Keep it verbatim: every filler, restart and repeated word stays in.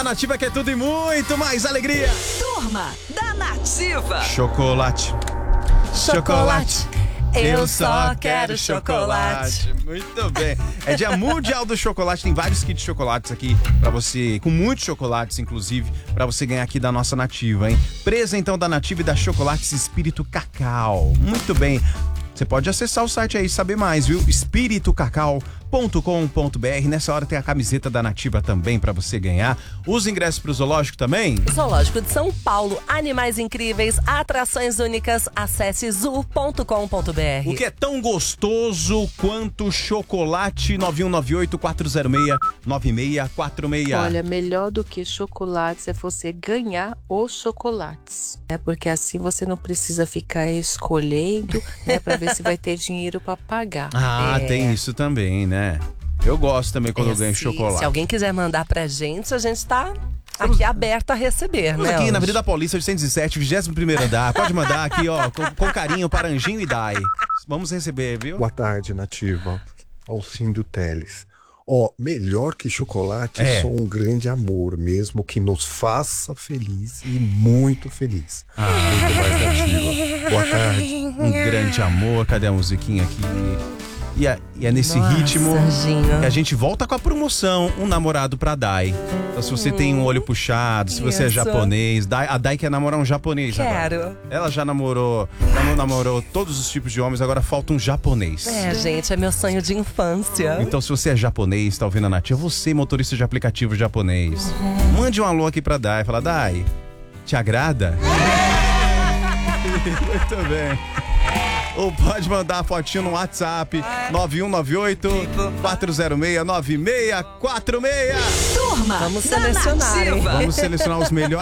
A Nativa quer tudo e muito mais alegria. Turma da Nativa. Chocolate. Chocolate. Eu só quero chocolate. Muito bem. É dia mundial do chocolate. Tem vários kits de chocolates aqui pra você, com muitos chocolates, inclusive, pra você ganhar aqui da nossa Nativa, hein? Presa então da Nativa e da Chocolates Espírito Cacau. Muito bem. Você pode acessar o site aí e saber mais, viu? espírito cacau ponto com ponto b r. Nessa hora tem a camiseta da Nativa também pra você ganhar. Os ingressos pro zoológico também? Zoológico de São Paulo, animais incríveis, atrações únicas. Acesse zoo ponto com ponto b r. O que é tão gostoso quanto chocolate? Nove um nove oito, quatro zero seis, nove seis quatro seis. Olha, melhor do que chocolates é você ganhar os chocolates. É porque assim você não precisa ficar escolhendo, né, pra ver se vai ter dinheiro pra pagar. Ah, É. tem isso também, né? Eu gosto também quando eu ganho Se- chocolate. Se alguém quiser mandar pra gente, a gente tá aqui aberto a receber, Estamos né? aqui na Anjo? Avenida Paulista, oitocentos e sete, vigésimo primeiro andar. Pode mandar aqui, ó, com, com carinho para Anjinho e Dai. Vamos receber, viu? Boa tarde, Nativa. Alcindo Teles. Ó, melhor que chocolate, É. só um grande amor mesmo que nos faça feliz e muito feliz. Ah. Muito mais Nativa. Boa tarde. Um grande amor. Cadê a musiquinha aqui? E é, e é nesse Nossa, ritmo Anjinho. que a gente volta com a promoção, um namorado pra Dai. Então se você tem um olho puxado, se você é Isso. japonês, Dai- a Dai quer namorar um japonês agora. Quero. Ela já namorou, já namorou todos os tipos de homens, agora falta um japonês. É, gente, é meu sonho de infância. Então, se você é japonês, tá ouvindo a Nativa, você, motorista de aplicativo japonês, mande um alô aqui pra Dai. Fala, Dai, te agrada? Muito bem. Ou pode mandar a fotinho no WhatsApp nove um nove oito, quatro zero seis, nove seis quatro seis. Turma Vamos da selecionar, hein? Nativa. Vamos selecionar os melhores